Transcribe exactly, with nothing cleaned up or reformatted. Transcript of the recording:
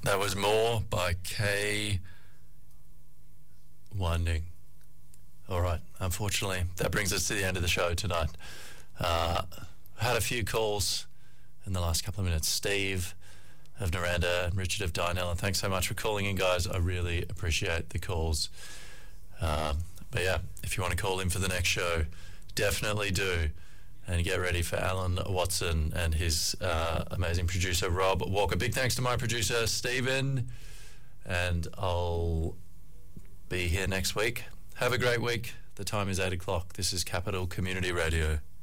That was More by Kay Winding. All right, unfortunately, that brings us to the end of the show tonight. Uh, had a few calls in the last couple of minutes. Steve of Naranda and Richard of Dinella, thanks so much for calling in, guys. I really appreciate the calls. Um, but yeah, if you want to call in for the next show, definitely do. And get ready for Alan Watson and his uh, amazing producer, Rob Walker. Big thanks to my producer, Stephen. And I'll be here next week. Have a great week. The time is eight o'clock. This is Capital Community Radio.